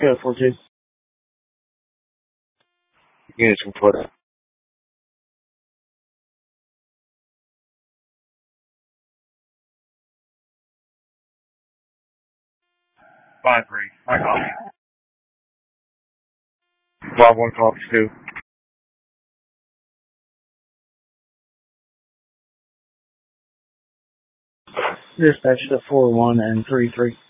Go 4-2. Units report. 5-3. My copy. 5-1 copy 2. Dispatch to 4-1 and 3-3.